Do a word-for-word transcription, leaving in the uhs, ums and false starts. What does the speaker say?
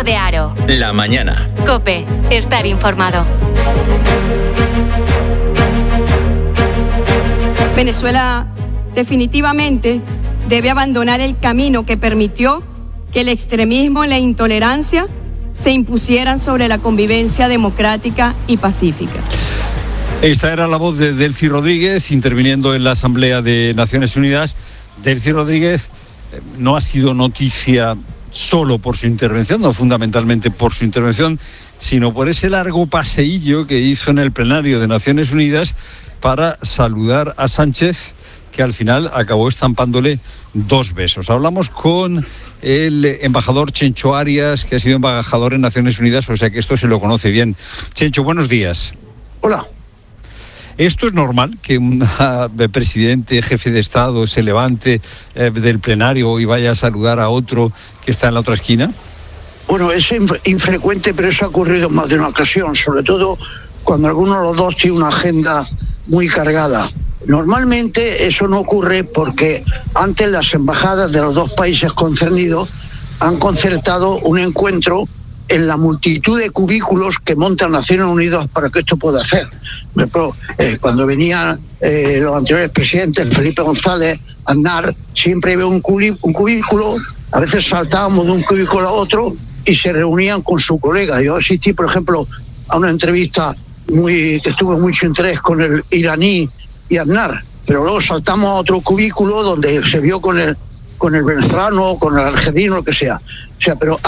de Haro. La mañana. COPE. Estar informado. Venezuela definitivamente debe abandonar el camino que permitió que el extremismo y la intolerancia se impusieran sobre la convivencia democrática y pacífica. Esta era la voz de Delcy Rodríguez interviniendo en la Asamblea de Naciones Unidas. Delcy Rodríguez no ha sido noticia solo por su intervención, no fundamentalmente por su intervención, sino por ese largo paseillo que hizo en el plenario de Naciones Unidas para saludar a Sánchez, que al final acabó estampándole dos besos. Hablamos con el embajador Chencho Arias, que ha sido embajador en Naciones Unidas, o sea que esto se lo conoce bien. Chencho, buenos días. Hola. ¿Esto es normal que un presidente, jefe de Estado, se levante eh, del plenario y vaya a saludar a otro que está en la otra esquina? Bueno, es inf- infrecuente, pero eso ha ocurrido en más de una ocasión, sobre todo cuando alguno de los dos tiene una agenda muy cargada. Normalmente eso no ocurre porque antes las embajadas de los dos países concernidos han concertado un encuentro en la multitud de cubículos que montan Naciones Unidas para que esto pueda hacer. Por ejemplo, eh, cuando venían eh, los anteriores presidentes, Felipe González, Aznar, siempre había un, cubí- un cubículo, a veces saltábamos de un cubículo a otro y se reunían con su colega. Yo asistí, por ejemplo, a una entrevista muy que estuvo mucho interés con el iraní y Aznar, pero luego saltamos a otro cubículo donde se vio con el con el venezolano, con el argelino, lo que sea. O sea, pero